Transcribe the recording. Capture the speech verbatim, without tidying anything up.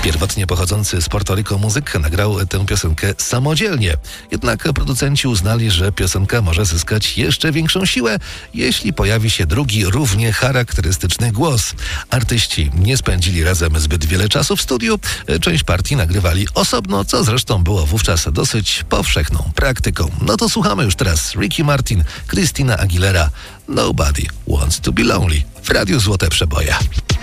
Pierwotnie pochodzący z Porto Rico muzyk nagrał tę piosenkę samodzielnie. Jednak producenci uznali, że piosenka może zyskać jeszcze większą siłę, jeśli pojawi się drugi, równie charakterystyczny głos. Artyści nie spędzili razem zbyt wiele czasu w studiu. Część partii nagrywali osobno, co zresztą było wówczas dosyć powszechną praktyką. No to słuchamy już teraz Ricky Martin, Christina Aguilera, Nobody Wants to Be Lonely w Radiu Złote Przeboje.